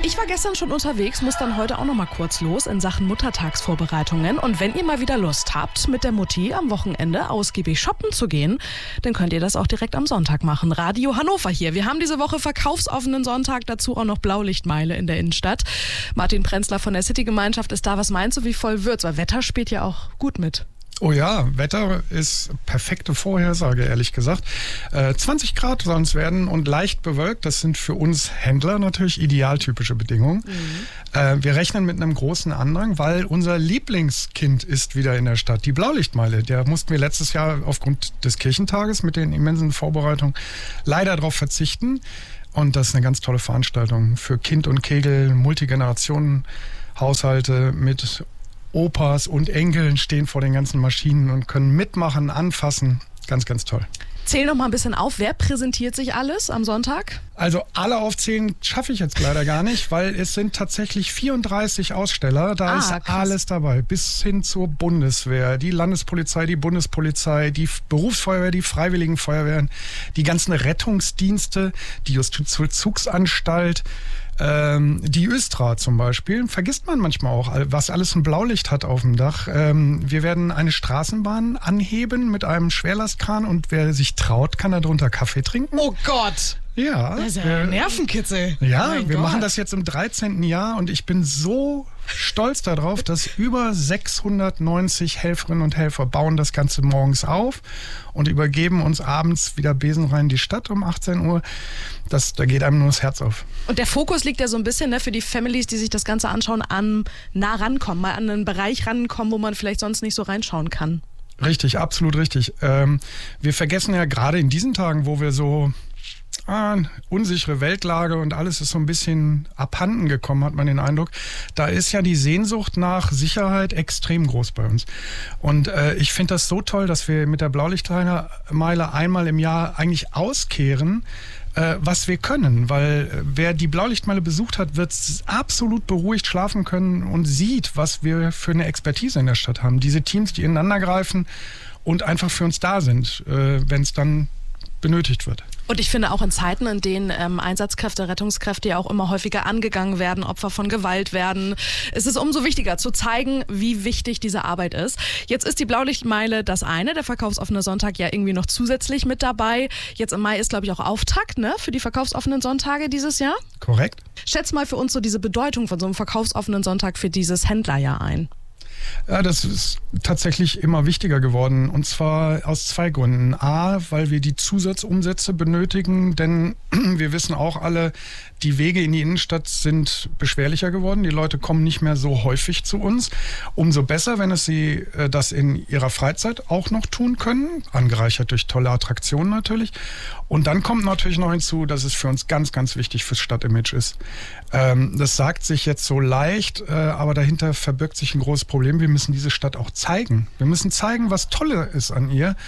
Ich war gestern schon unterwegs, muss dann heute auch noch mal kurz los in Sachen Muttertagsvorbereitungen. Und wenn ihr mal wieder Lust habt, mit der Mutti am Wochenende ausgiebig shoppen zu gehen, dann könnt ihr das auch direkt am Sonntag machen. Radio Hannover hier. Wir haben diese Woche verkaufsoffenen Sonntag, dazu auch noch Blaulichtmeile in der Innenstadt. Martin Prenzler von der City-Gemeinschaft ist da. Was meinst du, wie voll wird's? Weil Wetter spielt ja auch gut mit. Oh ja, Wetter ist perfekte Vorhersage, ehrlich gesagt. 20 Grad sollen es werden und leicht bewölkt. Das sind für uns Händler natürlich idealtypische Bedingungen. Wir rechnen mit einem großen Andrang, weil unser Lieblingskind ist wieder in der Stadt. Die Blaulichtmeile, der mussten wir letztes Jahr aufgrund des Kirchentages mit den immensen Vorbereitungen leider darauf verzichten. Und das ist eine ganz tolle Veranstaltung für Kind und Kegel, Multigenerationen-Haushalte mit Opas und Enkeln stehen vor den ganzen Maschinen und können mitmachen, anfassen. Ganz, ganz toll. Zähl noch mal ein bisschen auf. Wer präsentiert sich alles am Sonntag? Also alle aufzählen schaffe ich jetzt leider gar nicht, weil es sind tatsächlich 34 Aussteller. Da ist krass. alles dabei, bis hin zur Bundeswehr, die Landespolizei, die Bundespolizei, die Berufsfeuerwehr, die Freiwilligen Feuerwehren, die ganzen Rettungsdienste, die Justizvollzugsanstalt, die Östra zum Beispiel, vergisst man manchmal auch, was alles ein Blaulicht hat auf dem Dach. Wir werden eine Straßenbahn anheben mit einem Schwerlastkran und wer sich traut, kann da drunter Kaffee trinken. Oh Gott! Ja. Das ist ja ein Nervenkitzel. Ja, Mein wir Gott. machen das jetzt im 13. Jahr und ich bin so stolz darauf, dass über 690 Helferinnen und Helfer bauen das Ganze morgens auf und übergeben uns abends wieder besenrein die Stadt um 18 Uhr. Da geht einem nur das Herz auf. Und der Fokus liegt ja so ein bisschen für die Families, die sich das Ganze anschauen, nah rankommen, mal an einen Bereich rankommen, wo man vielleicht sonst nicht so reinschauen kann. Richtig, absolut richtig. Wir vergessen ja gerade in diesen Tagen, wo wir so unsichere Weltlage und alles ist so ein bisschen abhanden gekommen, hat man den Eindruck. Da ist ja die Sehnsucht nach Sicherheit extrem groß bei uns. Und ich finde das so toll, dass wir mit der Blaulichtmeile einmal im Jahr eigentlich auskehren, was wir können. Weil wer die Blaulichtmeile besucht hat, wird absolut beruhigt schlafen können und sieht, was wir für eine Expertise in der Stadt haben. Diese Teams, die ineinander greifen und einfach für uns da sind, wenn es dann benötigt wird. Und ich finde auch in Zeiten, in denen Einsatzkräfte, Rettungskräfte ja auch immer häufiger angegangen werden, Opfer von Gewalt werden, ist es umso wichtiger zu zeigen, wie wichtig diese Arbeit ist. Jetzt ist die Blaulichtmeile das eine, der verkaufsoffene Sonntag ja irgendwie noch zusätzlich mit dabei. Jetzt im Mai ist, glaube ich, auch Auftakt, ne, für die verkaufsoffenen Sonntage dieses Jahr. Korrekt. Schätz mal für uns so diese Bedeutung von so einem verkaufsoffenen Sonntag für dieses Händlerjahr ein. Ja, das ist tatsächlich immer wichtiger geworden und zwar aus zwei Gründen. A, weil wir die Zusatzumsätze benötigen, denn wir wissen auch alle, die Wege in die Innenstadt sind beschwerlicher geworden. Die Leute kommen nicht mehr so häufig zu uns. Umso besser, wenn sie das in ihrer Freizeit auch noch tun können, angereichert durch tolle Attraktionen natürlich. Und dann kommt natürlich noch hinzu, dass es für uns ganz, ganz wichtig fürs Stadtimage ist. Das sagt sich jetzt so leicht, aber dahinter verbirgt sich ein großes Problem. Wir müssen diese Stadt auch zeigen. Wir müssen zeigen, was Tolle ist an ihr.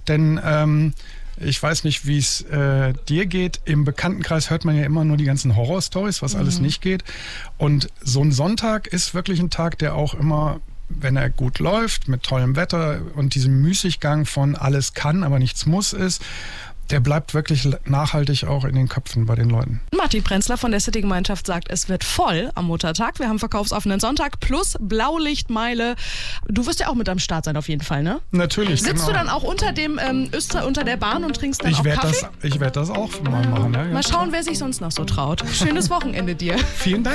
Denn ich weiß nicht, wie es dir geht. Im Bekanntenkreis hört man ja immer nur die ganzen Horrorstories, was alles nicht geht. Und so ein Sonntag ist wirklich ein Tag, der auch immer, wenn er gut läuft, mit tollem Wetter und diesem Müßiggang von alles kann, aber nichts muss ist, der bleibt wirklich nachhaltig auch in den Köpfen bei den Leuten. Martin Prenzler von der City-Gemeinschaft sagt, es wird voll am Muttertag. Wir haben verkaufsoffenen Sonntag plus Blaulichtmeile. Du wirst ja auch mit am Start sein auf jeden Fall, ne? Natürlich. Sitzt du dann auch unter dem Östra unter der Bahn und trinkst dann auch Kaffee? Ich werde das auch mal machen. Ja, Mal schauen, wer sich sonst noch so traut. Schönes Wochenende dir. Vielen Dank.